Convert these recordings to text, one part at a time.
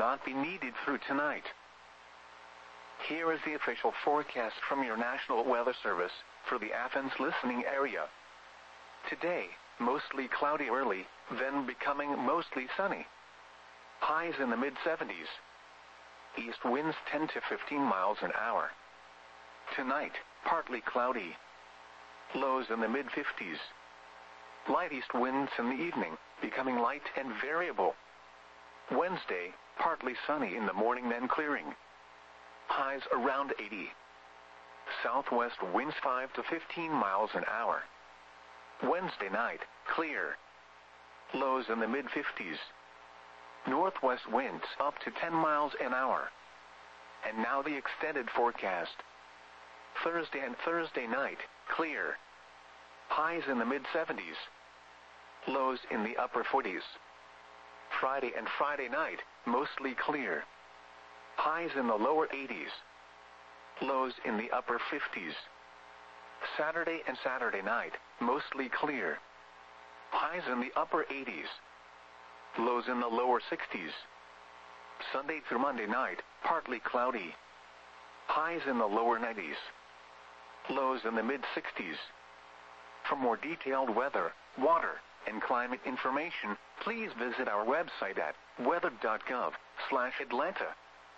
not be needed through tonight. Here is the official forecast from your National Weather Service for the Athens listening area. Today, mostly cloudy early, then becoming mostly sunny. Highs in the mid-70s. East winds 10 to 15 miles an hour. Tonight, partly cloudy. Lows in the mid-50s. Light east winds in the evening, becoming light and variable. Wednesday, partly sunny in the morning then clearing. Highs around 80. Southwest winds 5 to 15 miles an hour. Wednesday night, clear. Lows in the mid-50s. Northwest winds up to 10 miles an hour. And now the extended forecast. Thursday and Thursday night, clear. Highs in the mid-70s. Lows in the upper 40s. Friday and Friday night, mostly clear. Highs in the lower 80s. Lows in the upper 50s. Saturday and Saturday night, mostly clear. Highs in the upper 80s. Lows in the lower 60s. Sunday through Monday night, partly cloudy. Highs in the lower 90s. Lows in the mid-60s. For more detailed weather, water, and climate information, please visit our website at weather.gov/Atlanta.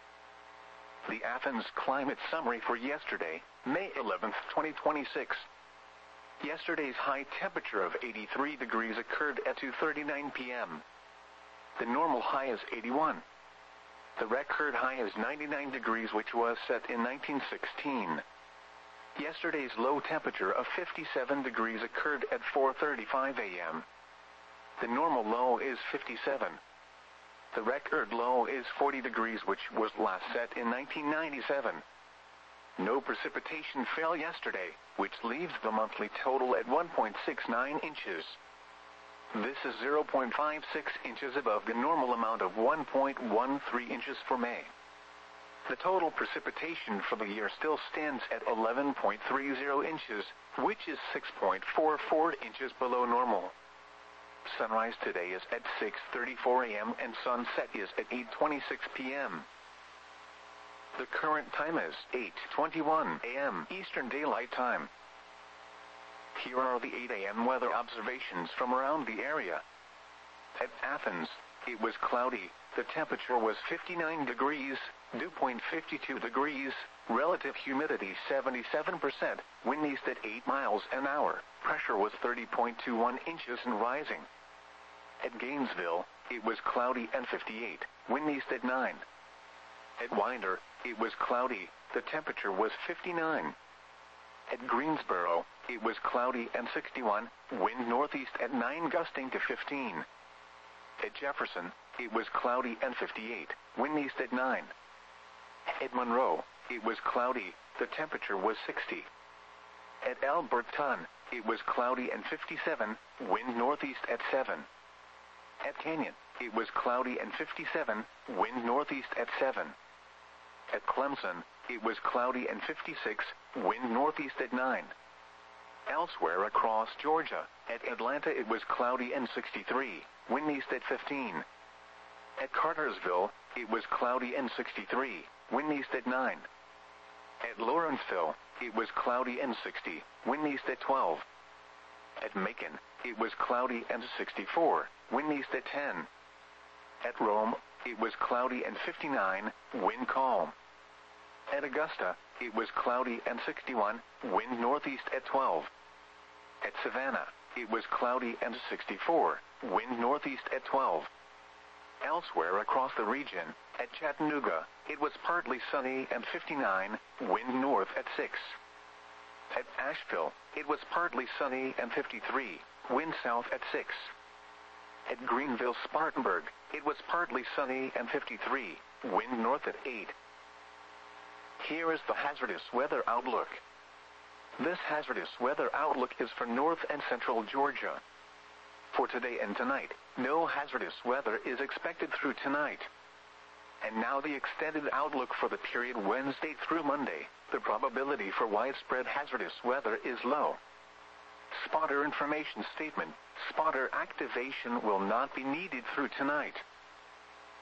The Athens Climate Summary for yesterday, May 11, 2026. Yesterday's high temperature of 83 degrees occurred at 2:39 p.m. The normal high is 81. The record high is 99 degrees, which was set in 1916. Yesterday's low temperature of 57 degrees occurred at 4:35 a.m. The normal low is 57. The record low is 40 degrees, which was last set in 1997. No precipitation fell yesterday, which leaves the monthly total at 1.69 inches. This is 0.56 inches above the normal amount of 1.13 inches for May. The total precipitation for the year still stands at 11.30 inches, which is 6.44 inches below normal. Sunrise today is at 6:34 a.m. and sunset is at 8:26 p.m. The current time is 8:21 a.m. Eastern Daylight Time. Here are the 8 a.m. weather observations from around the area. At Athens, it was cloudy. The temperature was 59 degrees, dew point 52 degrees, relative humidity 77%, wind east at 8 miles an hour, pressure was 30.21 inches and rising. At Gainesville, it was cloudy and 58, wind east at 9. At Winder, it was cloudy, the temperature was 59. At Greensboro, it was cloudy and 61, wind northeast at 9 gusting to 15. At Jefferson, it was cloudy and 58, wind east at 9. At Monroe, it was cloudy, the temperature was 60. At Alberton, it was cloudy and 57, wind northeast at 7. At Canyon, it was cloudy and 57, wind northeast at 7. At Clemson, it was cloudy and 56, wind northeast at 9. Elsewhere across Georgia, at Atlanta it was cloudy and 63, wind east at 15. At Cartersville, it was cloudy and 63, wind east at 9. At Lawrenceville, it was cloudy and 60, wind east at 12. At Macon, it was cloudy and 64, wind east at 10. At Rome, it was cloudy and 59, wind calm. At Augusta, it was cloudy and 61, wind northeast at 12. At Savannah, it was cloudy and 64, wind northeast at 12. Elsewhere across the region, at Chattanooga, it was partly sunny and 59, wind north at 6. At Asheville, it was partly sunny and 53, wind south at 6. At Greenville-Spartanburg, it was partly sunny and 53, wind north at 8. Here is the hazardous weather outlook. This hazardous weather outlook is for north and central Georgia. For today and tonight, no hazardous weather is expected through tonight. And now the extended outlook for the period Wednesday through Monday. The probability for widespread hazardous weather is low. Spotter information statement. Spotter activation will not be needed through tonight.